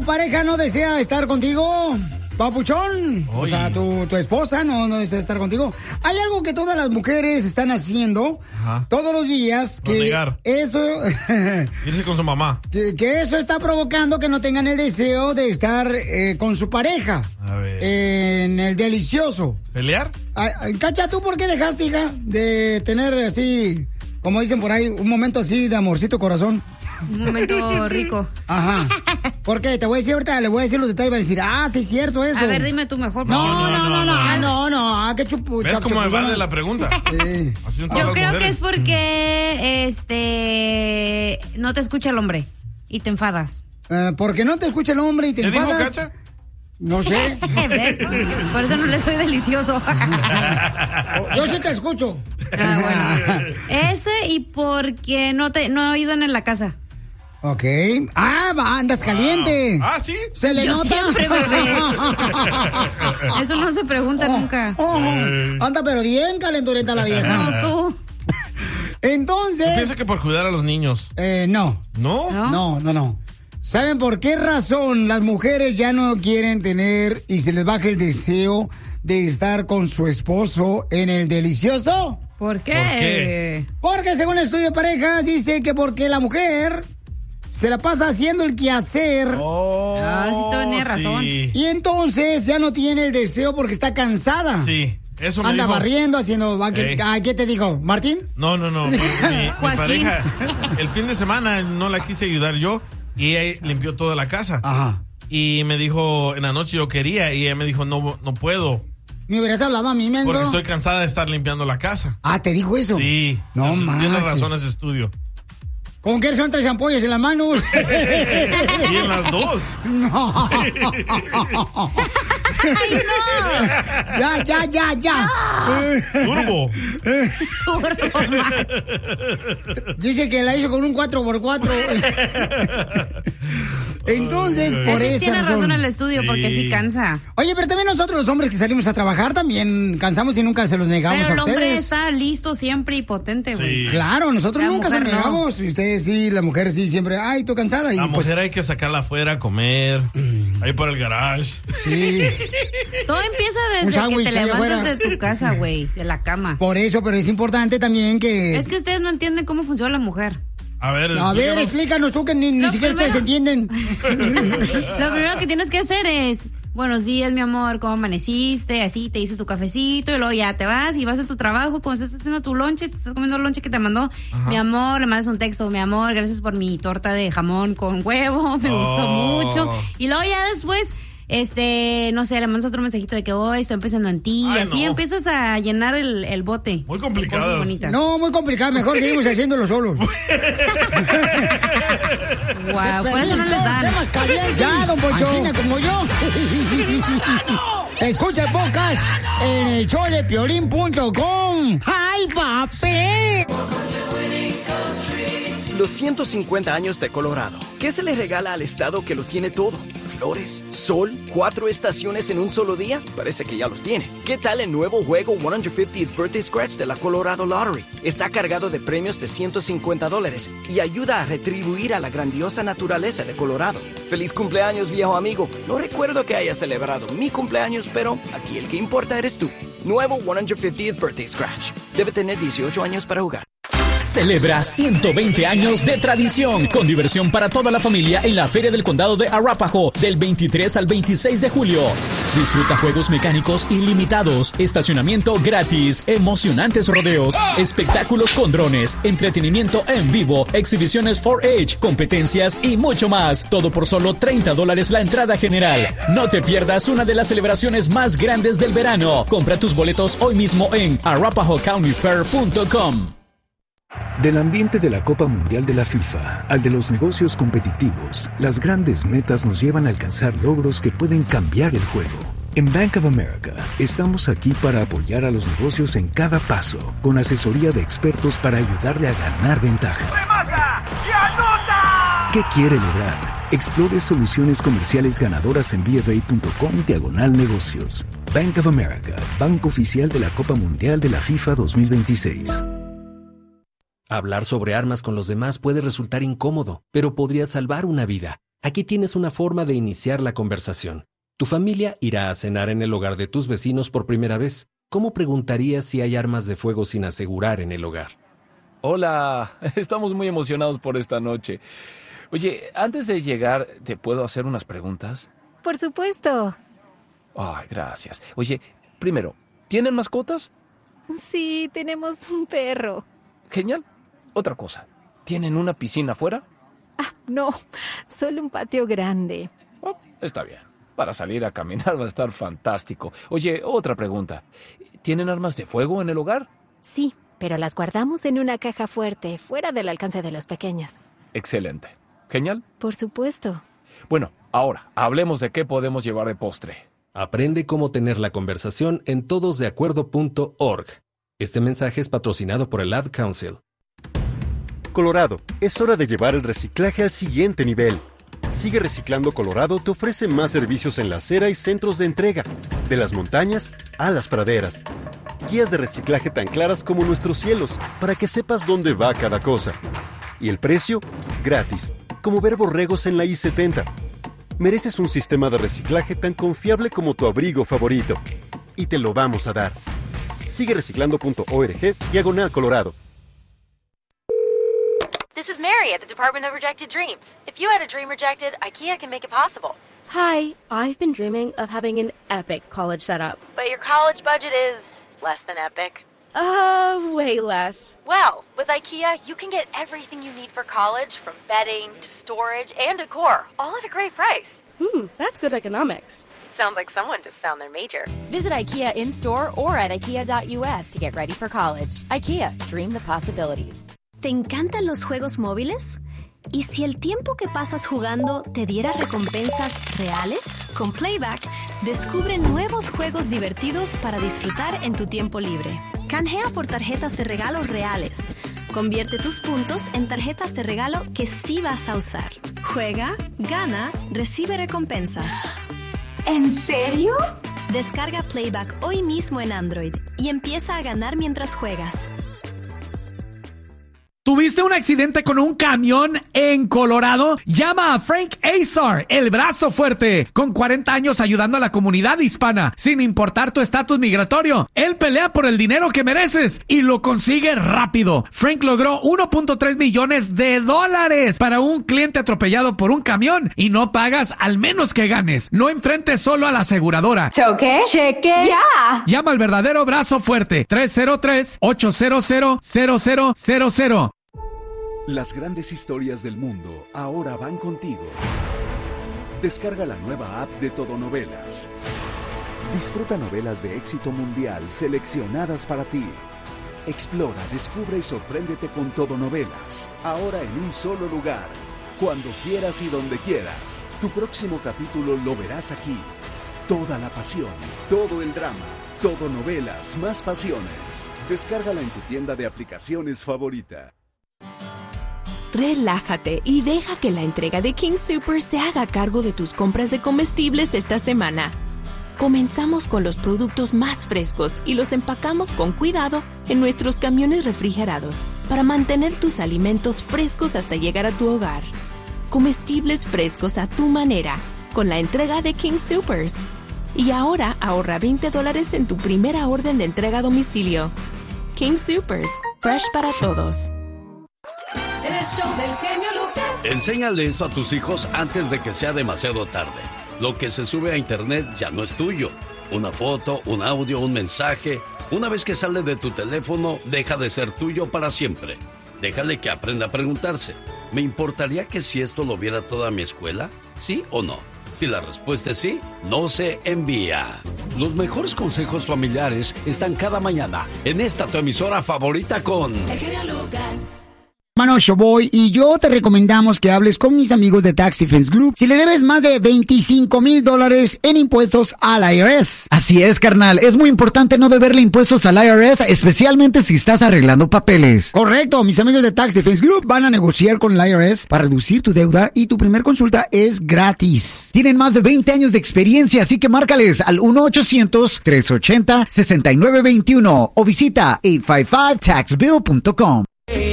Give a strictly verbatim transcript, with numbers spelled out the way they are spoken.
pareja no desea estar contigo, papuchón, Oy. o sea, tu, tu esposa no, no desea estar contigo, hay algo que todas las mujeres están haciendo Ajá. todos los días, que negar. eso... Irse con su mamá. Que, que eso está provocando que no tengan el deseo de estar eh, con su pareja. A ver. Eh, en el delicioso. ¿Pelear? Ay, ay, Cacha, ¿tú por qué dejaste, hija, de tener así, como dicen por ahí, un momento así de amorcito corazón? Un momento rico. Ajá. ¿Por qué? Te voy a decir ahorita, le voy a decir los detalles, va a decir, ah, sí es cierto eso. A ver, dime tú mejor. No, no, no, no, no, no, no, ah, qué chupu. ¿Ves cómo me vale la pregunta? Sí. Así son Yo todas las creo que mujeres. es porque, este, no te escucha el hombre y te enfadas. Eh, porque no te escucha el hombre y te ¿Qué dijo, enfadas. Cacha? No sé. ¿Ves? Por eso no le soy delicioso. Yo sí te escucho. Ah, bueno. Ese y porque no te no he ido en la casa. Ok. Ah, va, andas caliente. Ah, ¿sí? Se le Yo nota. siempre, bebé. Eso no se pregunta Oh, nunca. oh, anda, pero bien calenturienta la vieja. No, tú. Entonces. Yo pienso que por cuidar a los niños. Eh, no. ¿No? ¿No? No, no, no. ¿Saben por qué razón las mujeres ya no quieren tener y se les baja el deseo de estar con su esposo en el delicioso? ¿Por qué? ¿Por qué? Porque según el estudio de parejas dice que porque la mujer se la pasa haciendo el quehacer Oh, Ah, sí, tenía razón. Sí. y entonces ya no tiene el deseo porque está cansada. Sí, eso me Anda dijo. barriendo, haciendo... Ey. Ah, ¿qué te dijo? ¿Martín? No, no, no. Mi, mi- mi Joaquín. pareja, el fin de semana no la quise ayudar yo y ella limpió toda la casa. Ajá. Y me dijo, en la noche yo quería y ella me dijo, no, no puedo ¿Me hubieras hablado a mí, menso? porque estoy cansada de estar limpiando la casa. Ah, ¿te dijo eso? Sí. No Eso- manches. Tiene razón ese estudio. ¿Con qué son tres ampollas en las manos? Y en las dos. No. ¡Ay, no! Ya, ya, ya, ya. Turbo. Turbo Max. Dice que la hizo con un cuatro por cuatro. Entonces, por Ese esa tiene razón razón. el estudio, porque Sí. sí cansa. Oye, pero también nosotros los hombres que salimos a trabajar también cansamos y nunca se los negamos Pero el a hombre ustedes. está listo siempre y potente, güey. Sí. Claro, nosotros La nunca se mujer los no. negamos. Y ustedes sí, la mujer sí, siempre, ay, estoy cansada. Y La pues, mujer hay que sacarla afuera a comer. Ahí para el garage. sí, Todo empieza Un desde que sándwich te ahí levantas afuera. de tu casa, güey, de la cama. por eso, pero es importante también que... Es que ustedes no entienden cómo funciona la mujer. A ver, A ver, explícanos. explícanos tú que ni, ni Lo siquiera primero- ustedes entienden. Lo primero que tienes que hacer es, buenos días, mi amor, ¿cómo amaneciste? Así, te hice tu cafecito y luego ya te vas y vas a tu trabajo. Cuando estás haciendo tu lonche, te estás comiendo el lonche que te mandó, mi amor, le mandas un texto, mi amor, gracias por mi torta de jamón con huevo, me gustó Oh. mucho. Y luego ya después... Este, no sé, le mandas otro mensajito de que hoy estoy empezando en ti. Ay, y así no. empiezas a llenar el, el bote. Muy de complicado. cosas bonitas. No, muy complicado, mejor seguimos haciéndolo solos. Guau, por eso no les dan. Temas calientes. Ya, don Poncho. Ancina como yo. Escucha el podcast en el show de piolín punto com. ¡Ay, papi! Los ciento cincuenta años de Colorado. ¿Qué se le regala al estado que lo tiene todo? ¿Flores? ¿Sol? ¿Cuatro estaciones en un solo día? Parece que ya los tiene. ¿Qué tal el nuevo juego ciento cincuentieth Birthday Scratch de la Colorado Lottery? Está cargado de premios de ciento cincuenta dólares y ayuda a retribuir a la grandiosa naturaleza de Colorado. ¡Feliz cumpleaños, viejo amigo! No recuerdo que haya celebrado mi cumpleaños, pero aquí el que importa eres tú. Nuevo ciento cincuentieth Birthday Scratch. Debe tener dieciocho años para jugar. Celebra ciento veinte años de tradición con diversión para toda la familia en la Feria del Condado de Arapahoe del veintitrés al veintiséis de julio. Disfruta juegos mecánicos ilimitados, estacionamiento gratis, emocionantes rodeos, espectáculos con drones, entretenimiento en vivo, exhibiciones cuatro H, competencias y mucho más. Todo por solo treinta dólares la entrada general. No te pierdas una de las celebraciones más grandes del verano. Compra tus boletos hoy mismo en arapahoe county fair punto com. Del ambiente de la Copa Mundial de la FIFA al de los negocios competitivos, las grandes metas nos llevan a alcanzar logros que pueden cambiar el juego. En Bank of America estamos aquí para apoyar a los negocios en cada paso, con asesoría de expertos para ayudarle a ganar ventaja. ¡Remata! ¡Y anota! ¿Qué quiere lograr? Explore soluciones comerciales ganadoras en B F A punto com diagonal negocios. Bank of America, banco oficial de la Copa Mundial de la FIFA dos mil veintiséis. Hablar sobre armas con los demás puede resultar incómodo, pero podría salvar una vida. Aquí tienes una forma de iniciar la conversación. Tu familia irá a cenar en el hogar de tus vecinos por primera vez. ¿Cómo preguntarías si hay armas de fuego sin asegurar en el hogar? Hola, estamos muy emocionados por esta noche. Oye, antes de llegar, ¿te puedo hacer unas preguntas? Por supuesto. Ay, gracias. Oye, primero, ¿tienen mascotas? Sí, tenemos un perro. Genial. Otra cosa, ¿tienen una piscina afuera? Ah, no, solo un patio grande. Oh, está bien. Para salir a caminar va a estar fantástico. Oye, otra pregunta. ¿Tienen armas de fuego en el hogar? Sí, pero las guardamos en una caja fuerte, fuera del alcance de los pequeños. Excelente. Genial. Por supuesto. Bueno, ahora, hablemos de qué podemos llevar de postre. Aprende cómo tener la conversación en todos de acuerdo punto org. Este mensaje es patrocinado por el Ad Council. Colorado, es hora de llevar el reciclaje al siguiente nivel. Sigue Reciclando Colorado te ofrece más servicios en la acera y centros de entrega, de las montañas a las praderas. Guías de reciclaje tan claras como nuestros cielos, para que sepas dónde va cada cosa. Y el precio, gratis, como ver borregos en la I setenta. Mereces un sistema de reciclaje tan confiable como tu abrigo favorito. Y te lo vamos a dar. Sigue reciclando punto org, diagonal Colorado. This is Mary at the Department of Rejected Dreams. If you had a dream rejected, IKEA can make it possible. Hi, I've been dreaming of having an epic college setup. But your college budget is less than epic. Uh, way less. Well, with IKEA, you can get everything you need for college, from bedding to storage and decor, all at a great price. Hmm, that's good economics. Sounds like someone just found their major. Visit IKEA in-store or at ikea dot u s to get ready for college. IKEA, dream the possibilities. ¿Te encantan los juegos móviles? ¿Y si el tiempo que pasas jugando te diera recompensas reales? Con Playback, descubre nuevos juegos divertidos para disfrutar en tu tiempo libre. Canjea por tarjetas de regalo reales. Convierte tus puntos en tarjetas de regalo que sí vas a usar. Juega, gana, recibe recompensas. ¿En serio? Descarga Playback hoy mismo en Android y empieza a ganar mientras juegas. ¿Tuviste un accidente con un camión en Colorado? Llama a Frank Azar, el brazo fuerte, con cuarenta años ayudando a la comunidad hispana, sin importar tu estatus migratorio. Él pelea por el dinero que mereces y lo consigue rápido. Frank logró uno punto tres millones de dólares para un cliente atropellado por un camión y no pagas al menos que ganes. No enfrentes solo a la aseguradora. ¿Choque? ¿Cheque? ¡Ya! Llama al verdadero brazo fuerte, tres cero tres, ocho cero cero, cero cero cero cero. Las grandes historias del mundo ahora van contigo. Descarga la nueva app de Todo Novelas. Disfruta novelas de éxito mundial seleccionadas para ti. Explora, descubre y sorpréndete con Todo Novelas. Ahora en un solo lugar. Cuando quieras y donde quieras. Tu próximo capítulo lo verás aquí. Toda la pasión, todo el drama, Todo Novelas, más pasiones. Descárgala en tu tienda de aplicaciones favorita. Relájate y deja que la entrega de King Soopers se haga cargo de tus compras de comestibles esta semana. Comenzamos con los productos más frescos y los empacamos con cuidado en nuestros camiones refrigerados para mantener tus alimentos frescos hasta llegar a tu hogar. Comestibles frescos a tu manera con la entrega de King Soopers. Y ahora ahorra veinte dólares en tu primera orden de entrega a domicilio. King Soopers, fresh para todos. El show del genio Lucas. Enséñale esto a tus hijos antes de que sea demasiado tarde. Lo que se sube a internet ya no es tuyo. Una foto, un audio, un mensaje. Una vez que sale de tu teléfono, deja de ser tuyo para siempre. Déjale que aprenda a preguntarse. ¿Me importaría que si esto lo viera toda mi escuela? ¿Sí o no? Si la respuesta es sí, no se envía. Los mejores consejos familiares están cada mañana en esta tu emisora favorita con... El genio Lucas. Mano Showboy, y yo te recomendamos que hables con mis amigos de Tax Defense Group si le debes más de veinticinco mil dólares en impuestos al I R S. Así es, carnal. Es muy importante no deberle impuestos al I R S, especialmente si estás arreglando papeles. Correcto. Mis amigos de Tax Defense Group van a negociar con el I R S para reducir tu deuda y tu primer consulta es gratis. Tienen más de veinte años de experiencia, así que márcales al uno ochocientos, tres ochenta, sesenta y nueve veintiuno o visita ocho cinco cinco tax bill punto com.